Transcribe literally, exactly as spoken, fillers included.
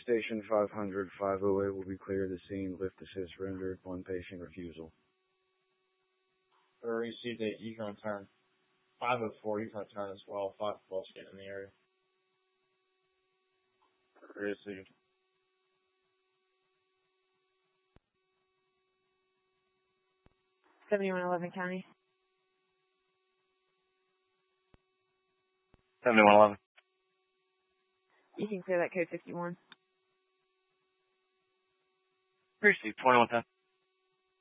Station five hundred, five oh eight will be clear of the scene. Lift assist rendered. One patient refusal. We received a Egon turn. five oh four, Egon turn as well. five twelve getting in the area. Received. seventy-one eleven County. seventy-one eleven. You can clear that code fifty-one. Received. twenty-one ten.